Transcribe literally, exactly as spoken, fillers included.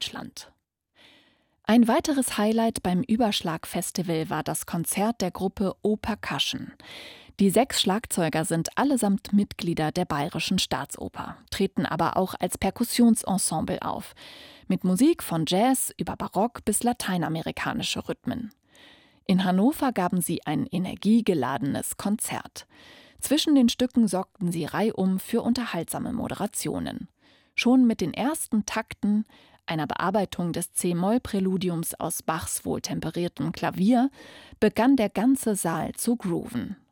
Deutschland. Ein weiteres Highlight beim Überschlag-Festival war das Konzert der Gruppe O-Percussion. Die sechs Schlagzeuger sind allesamt Mitglieder der Bayerischen Staatsoper, treten aber auch als Perkussionsensemble auf, mit Musik von Jazz über Barock bis lateinamerikanische Rhythmen. In Hannover gaben sie ein energiegeladenes Konzert. Zwischen den Stücken sorgten sie reihum für unterhaltsame Moderationen. Schon mit den ersten Takten, einer Bearbeitung des C-Moll-Präludiums aus Bachs wohltemperiertem Klavier, begann der ganze Saal zu grooven.